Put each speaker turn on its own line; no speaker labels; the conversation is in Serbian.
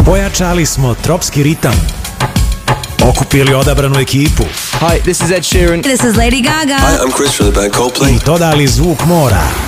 Pojačali smo tropski ritam. Okupili odabranu ekipu.
Hi, this is Ed Sheeran.
This is Lady Gaga.
Hi, I'm Chris from the band Coldplay.
I dodali zvuk mora.